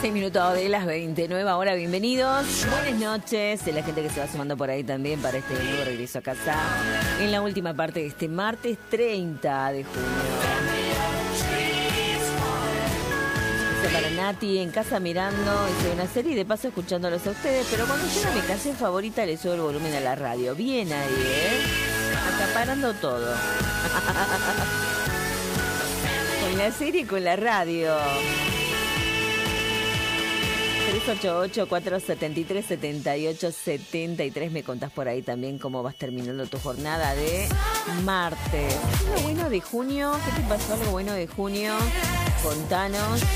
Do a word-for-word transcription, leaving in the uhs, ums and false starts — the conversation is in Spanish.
seis minutos de las veintinueve, ahora bienvenidos, buenas noches, de la gente que se va sumando por ahí también para este nuevo regreso a casa, en la última parte de este martes treinta de junio. Para Nati, en casa mirando, hice una serie y de paso escuchándolos a ustedes, pero cuando llega mi canción favorita le subo el volumen a la radio. Bien ahí, ¿eh? Acaparando todo. Con la serie y con la radio. tres ocho ocho, cuatro siete tres, siete ocho siete tres. Me contás por ahí también cómo vas terminando tu jornada de martes. ¿Algo bueno de junio? ¿Qué te pasó algo bueno de junio? Contanos.